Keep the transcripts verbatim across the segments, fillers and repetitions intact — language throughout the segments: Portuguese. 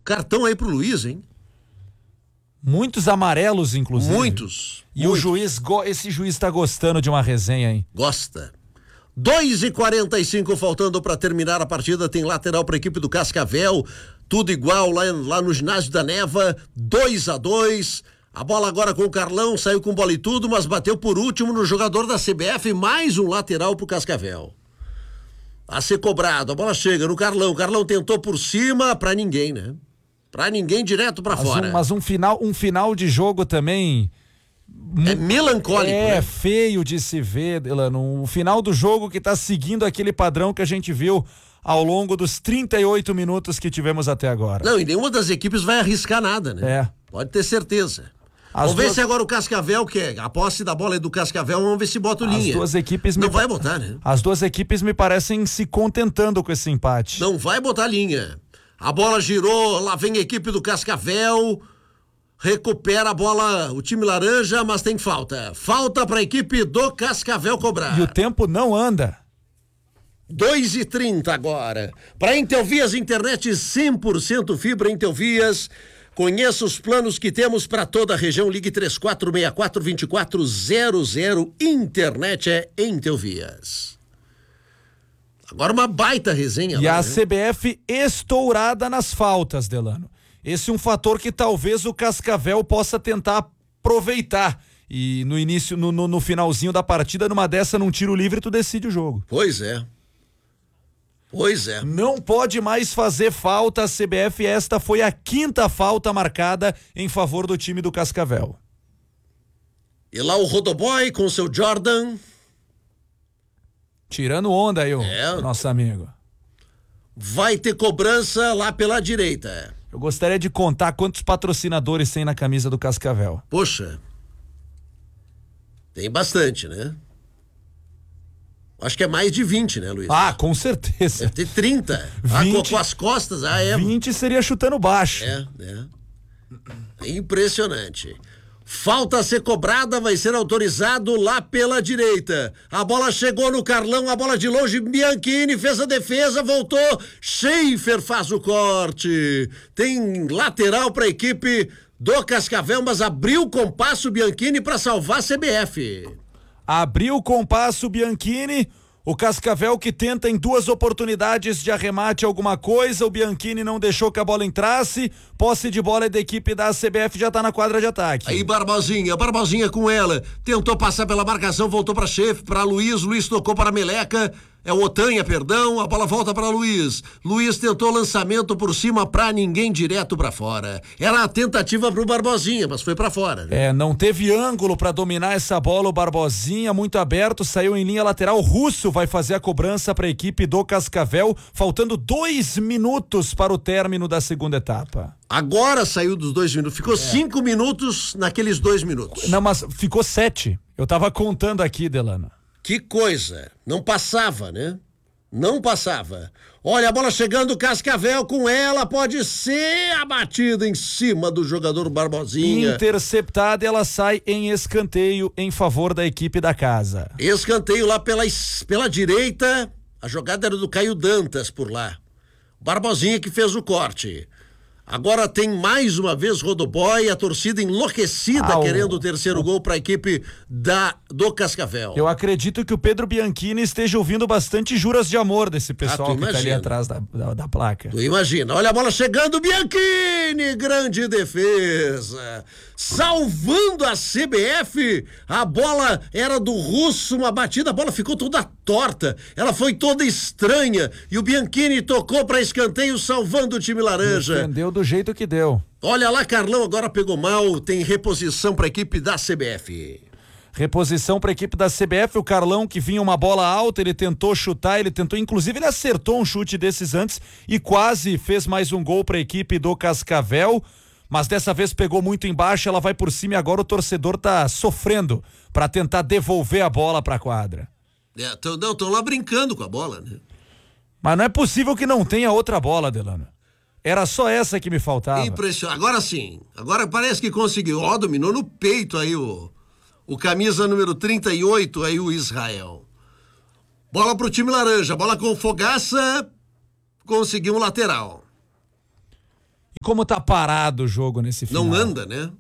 Cartão aí pro Luiz, hein? Muitos amarelos, inclusive. Muitos. E muitos. o juiz, esse juiz tá gostando de uma resenha, hein? Gosta. dois e quarenta e cinco faltando para terminar a partida, tem lateral para a equipe do Cascavel, tudo igual lá, lá no ginásio da Neva, dois a dois. A bola agora com o Carlão, saiu com bola e tudo, mas bateu por último no jogador da C B F, mais um lateral pro Cascavel. A ser cobrado, a bola chega no Carlão, o Carlão tentou por cima, pra ninguém, né? Pra ninguém, direto pra mas fora. Um, mas um final, um final de jogo também... É melancólico, É, né? feio de se ver, Delano. O final do jogo que tá seguindo aquele padrão que a gente viu ao longo dos trinta e oito minutos que tivemos até agora. Não, e nenhuma das equipes vai arriscar nada, né? É. Pode ter certeza. As vamos ver duas... se agora o Cascavel quer. A posse da bola é do Cascavel, vamos ver se bota o linha. As duas equipes Não me... vai botar, né? As duas equipes me parecem se contentando com esse empate. Não vai botar linha. A bola girou, lá vem a equipe do Cascavel, recupera a bola o time laranja, mas tem falta. Falta para a equipe do Cascavel cobrar. E o tempo não anda. dois e trinta agora. Para Intelvias, internet cem por cento fibra Intelvias. Conheça os planos que temos para toda a região. Ligue três quatro seis quatro, dois quatro zero zero. Internet é Intelvias. Agora uma baita resenha. E lá, a né? C B F estourada nas faltas, Delano. Esse é um fator que talvez o Cascavel possa tentar aproveitar. E no início, no, no, no finalzinho da partida, numa dessa, num tiro livre, tu decide o jogo. Pois é. Pois é. Não pode mais fazer falta a C B F. Esta foi a quinta falta marcada em favor do time do Cascavel. E lá o Rodoboy com seu Jordan. Tirando onda aí, o É. nosso amigo. Vai ter cobrança lá pela direita. Eu gostaria de contar quantos patrocinadores tem na camisa do Cascavel. Poxa. Tem bastante, né? Acho que é mais de vinte, né, Luiz? Ah, com certeza. Deve ter trinta. Ah, com, vinte. com as costas, ah, é. vinte seria chutando baixo. É, é. É impressionante. Falta a ser cobrada, vai ser autorizado lá pela direita. A bola chegou no Carlão, a bola de longe, Bianchini fez a defesa, voltou, Schaefer faz o corte. Tem lateral para a equipe do Cascavel, mas abriu o compasso Bianchini para salvar a C B F. Abriu o compasso Bianchini, o Cascavel que tenta em duas oportunidades de arremate alguma coisa, o Bianchini não deixou que a bola entrasse, posse de bola é da equipe da C B F, já tá na quadra de ataque. Aí Barbosinha, Barbosinha com ela, tentou passar pela marcação, voltou para chefe, para Luiz, Luiz tocou para Meleca, é o Otanha, perdão, a bola volta para Luiz. Luiz tentou lançamento por cima para ninguém, direto para fora. Era a tentativa pro Barbosinha, mas foi para fora. Né? É, não teve ângulo para dominar essa bola, o Barbosinha muito aberto, saiu em linha lateral, Russo vai fazer a cobrança para a equipe do Cascavel, faltando dois minutos para o término da segunda etapa. Agora saiu dos dois minutos, ficou É. cinco minutos naqueles dois minutos. Não, mas ficou sete, eu tava contando aqui, Delano. Que coisa, não passava, né? Não passava. Olha a bola chegando, Cascavel com ela, pode ser abatida em cima do jogador Barbosinha. Interceptada, ela sai em escanteio em favor da equipe da casa. Escanteio lá pela, pela direita, a jogada era do Caio Dantas por lá. Barbosinha que fez o corte. Agora tem mais uma vez Rodoboy, a torcida enlouquecida Ah, o... querendo o terceiro gol para a equipe da, do Cascavel. Eu acredito que o Pedro Bianchini esteja ouvindo bastante juras de amor desse pessoal Ah, que tá ali atrás da, da, da placa. Tu imagina, olha a bola chegando, Bianchini, grande defesa, salvando a C B F, a bola era do Russo, uma batida, a bola ficou toda torta, ela foi toda estranha, e o Bianchini tocou para escanteio, salvando o time laranja. Entendeu do jeito que deu. Olha lá, Carlão agora pegou mal, tem reposição para a equipe da C B F. Reposição para a equipe da C B F, o Carlão que vinha uma bola alta, ele tentou chutar, ele tentou, inclusive ele acertou um chute desses antes e quase fez mais um gol para a equipe do Cascavel, mas dessa vez pegou muito embaixo, ela vai por cima e agora o torcedor tá sofrendo para tentar devolver a bola para a quadra. É, tão, não, estão lá brincando com a bola, né? Mas não é possível que não tenha outra bola, Delano. Era só essa que me faltava. Impressionante. Agora sim. Agora parece que conseguiu. Ó, dominou no peito aí o, o camisa número trinta e oito, aí o Israel. Bola pro time laranja. Bola com Fogaça. Conseguiu um lateral. como tá parado o jogo nesse final. Não anda, né?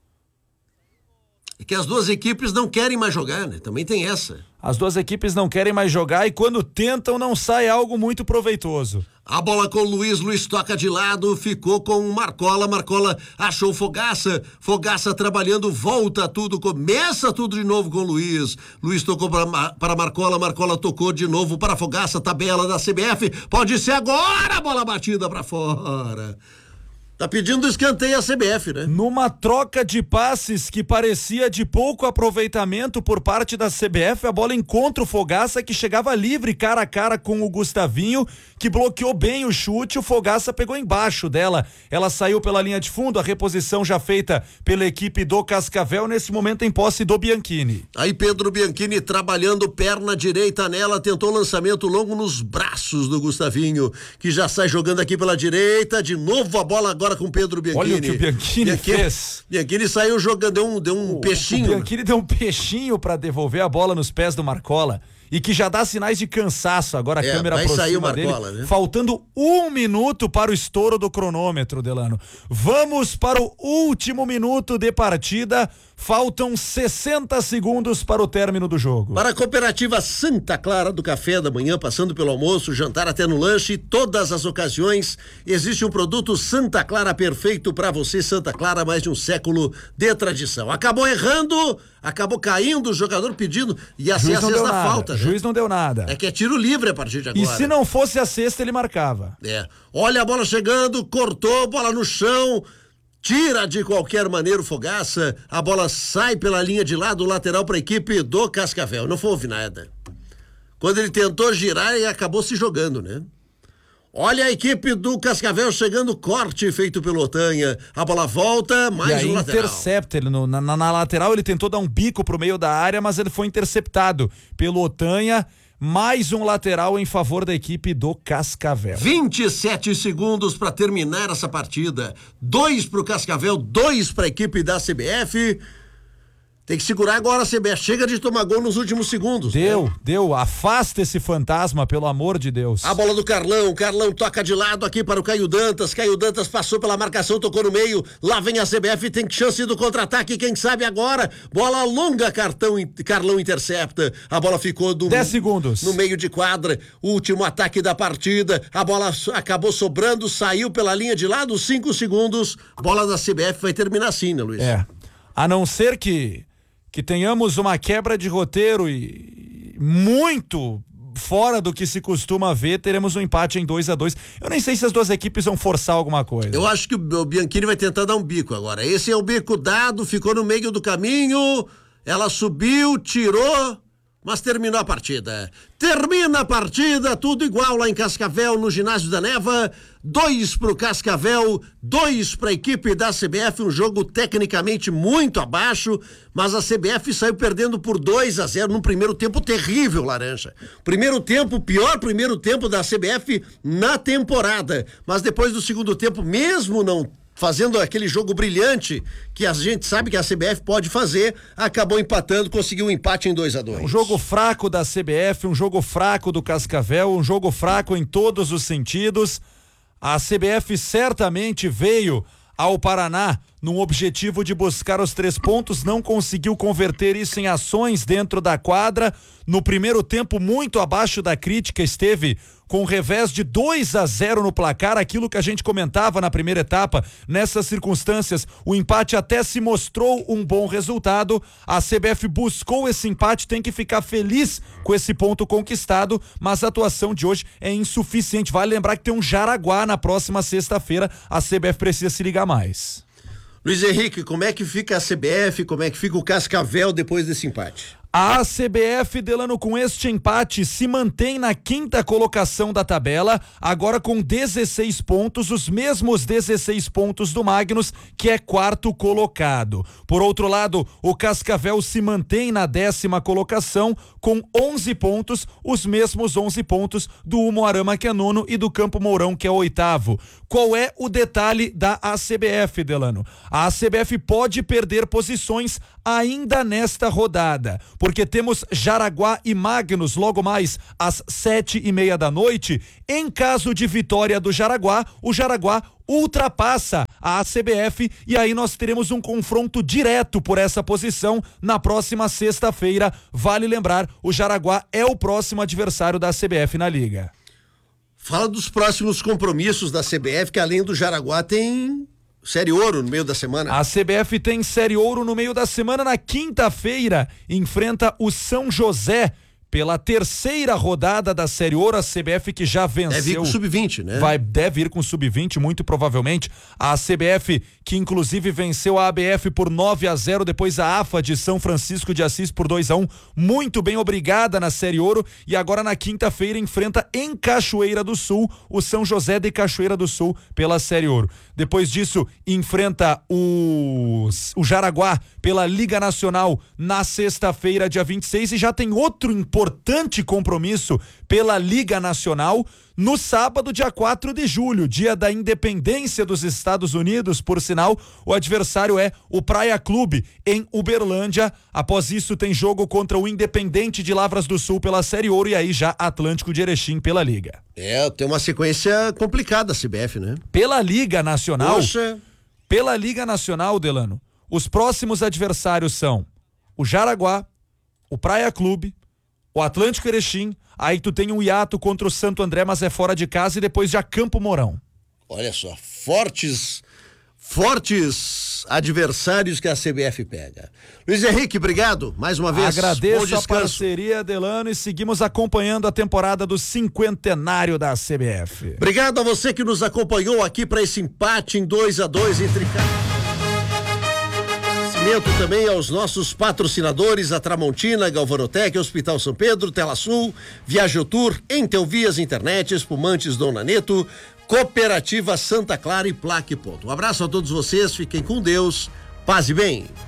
É que as duas equipes não querem mais jogar, né? Também tem essa. As duas equipes não querem mais jogar e quando tentam não sai algo muito proveitoso. A bola com o Luiz, Luiz toca de lado, ficou com o Marcola, Marcola achou Fogaça, Fogaça trabalhando, volta tudo, começa tudo de novo com o Luiz. Luiz tocou para, para Marcola, Marcola tocou de novo para Fogaça, tabela da C B F, pode ser agora a bola batida para fora. Tá pedindo escanteio a C B F, né? Numa troca de passes que parecia de pouco aproveitamento por parte da C B F, a bola encontra o Fogaça, que chegava livre cara a cara com o Gustavinho, que bloqueou bem o chute, o Fogaça pegou embaixo dela. Ela saiu pela linha de fundo, a reposição já feita pela equipe do Cascavel, nesse momento em posse do Bianchini. Aí Pedro Bianchini trabalhando perna direita nela, tentou lançamento longo nos braços do Gustavinho, que já sai jogando aqui pela direita, de novo a bola agora com Pedro Bianchini. Olha o que o Bianchini, Bianchini fez. Bianchini saiu jogando, deu um, deu um o, peixinho. O Bianchini deu um peixinho para devolver a bola nos pés do Marcola. E que já dá sinais de cansaço. Agora a é, câmera aproxima dele, Marcola, né? Faltando um minuto para o estouro do cronômetro, Delano. Vamos para o último minuto de partida. Faltam sessenta segundos para o término do jogo. Para a cooperativa Santa Clara, do café da manhã, passando pelo almoço, jantar até no lanche, todas as ocasiões, existe um produto Santa Clara perfeito para você. Santa Clara, mais de um século de tradição. Acabou errando, acabou caindo o jogador pedindo, e assim a sexta falta. O juiz não deu nada. É que é tiro livre a partir de agora. E se não fosse a sexta, ele marcava. É. Olha a bola chegando, cortou, bola no chão, tira de qualquer maneira o Fogaça, a bola sai pela linha de lado, lateral para a equipe do Cascavel. Não houve nada. Quando ele tentou girar, ele acabou se jogando, né? Olha a equipe do Cascavel chegando, corte feito pelo Otanha. A bola volta, mais e aí um lateral. Intercepta ele no, na, na lateral, ele tentou dar um bico pro meio da área, mas ele foi interceptado pelo Otanha. Mais um lateral em favor da equipe do Cascavel. vinte e sete segundos para terminar essa partida. Dois pro Cascavel, dois para a equipe da C B F. Tem que segurar agora a C B F. Chega de tomar gol nos últimos segundos. Deu, né? deu. Afasta esse fantasma, pelo amor de Deus. A bola do Carlão. Carlão toca de lado aqui para o Caio Dantas. Caio Dantas passou pela marcação, tocou no meio. Lá vem a C B F, tem chance do contra-ataque. Quem sabe agora? Bola longa, cartão, Carlão intercepta. A bola ficou do, dez segundos. No meio de quadra. Último ataque da partida. A bola acabou sobrando, saiu pela linha de lado. cinco segundos. Bola da C B F vai terminar assim, né, Luiz? É. A não ser que que tenhamos uma quebra de roteiro e muito fora do que se costuma ver, teremos um empate em dois a dois. Eu nem sei se as duas equipes vão forçar alguma coisa. Eu acho que o Bianchini vai tentar dar um bico agora. Esse é o bico dado, ficou no meio do caminho, ela subiu, tirou, mas terminou a partida. Termina a partida, tudo igual lá em Cascavel, no ginásio da Neva. Dois pro Cascavel, dois pra equipe da C B F, um jogo tecnicamente muito abaixo, mas a C B F saiu perdendo por dois a zero num primeiro tempo terrível, Laranja. Primeiro tempo, pior primeiro tempo da C B F na temporada, mas depois do segundo tempo, mesmo não fazendo aquele jogo brilhante que a gente sabe que a C B F pode fazer, acabou empatando, conseguiu um empate em dois a dois. Um jogo fraco da C B F, um jogo fraco do Cascavel, um jogo fraco em todos os sentidos. A C B F certamente veio ao Paraná num objetivo de buscar os três pontos, não conseguiu converter isso em ações dentro da quadra. No primeiro tempo, muito abaixo da crítica, esteve com um revés de dois a zero no placar, aquilo que a gente comentava na primeira etapa. Nessas circunstâncias, o empate até se mostrou um bom resultado. A C B F buscou esse empate, tem que ficar feliz com esse ponto conquistado, mas a atuação de hoje é insuficiente. Vale lembrar que tem um Jaraguá na próxima sexta-feira, a C B F precisa se ligar mais. Luiz Henrique, como é que fica a C B F, como é que fica o Cascavel depois desse empate? A C B F, Delano, com este empate, se mantém na quinta colocação da tabela, agora com dezesseis pontos, os mesmos dezesseis pontos do Magnus, que é quarto colocado. Por outro lado, o Cascavel se mantém na décima colocação, com onze pontos, os mesmos onze pontos do Umuarama, que é nono, e do Campo Mourão, que é oitavo. Qual é o detalhe da A C B F, Delano? A C B F pode perder posições ainda nesta rodada. Por porque temos Jaraguá e Magnus logo mais às sete e meia da noite. Em caso de vitória do Jaraguá, o Jaraguá ultrapassa a C B F e aí nós teremos um confronto direto por essa posição na próxima sexta-feira. Vale lembrar, o Jaraguá é o próximo adversário da C B F na liga. Fala dos próximos compromissos da C B F, que além do Jaraguá tem Série Ouro no meio da semana. A C B F tem Série Ouro no meio da semana. Na quinta-feira enfrenta o São José pela terceira rodada da Série Ouro. A C B F que já venceu. Deve ir com sub vinte, né? Vai, deve ir com sub vinte, muito provavelmente. A C B F que inclusive venceu a A B F por nove a zero, depois a AFA de São Francisco de Assis por dois a um. Muito bem, obrigada na Série Ouro. E agora na quinta-feira enfrenta em Cachoeira do Sul o São José de Cachoeira do Sul pela Série Ouro. Depois disso enfrenta o, o Jaraguá pela Liga Nacional na sexta-feira, dia vinte e seis, e já tem outro importante compromisso pela Liga Nacional no sábado, dia quatro de julho, dia da independência dos Estados Unidos. Por sinal, o adversário é o Praia Clube em Uberlândia. Após isso tem jogo contra o Independente de Lavras do Sul pela Série Ouro e aí já Atlântico de Erechim pela Liga. É, tem uma sequência complicada a C B F, né? Pela Liga Nacional, Poxa. pela Liga Nacional, Delano, os próximos adversários são o Jaraguá, o Praia Clube, o Atlântico Erechim. Aí tu tem um hiato contra o Santo André, mas é fora de casa, e depois já Campo Mourão. Olha só, fortes, fortes adversários que a C B F pega. Luiz Henrique, obrigado mais uma vez. Agradeço a parceria, Delano, e seguimos acompanhando a temporada do cinquentenário da C B F. Obrigado a você que nos acompanhou aqui para esse empate em dois a dois entre também aos nossos patrocinadores, a Tramontina, Galvanotec, Hospital São Pedro, Telasul, Viajotour, Entelvias Internet, Espumantes Dona Neto, Cooperativa Santa Clara e Plaque Ponto. Um abraço a todos vocês, fiquem com Deus, paz e bem.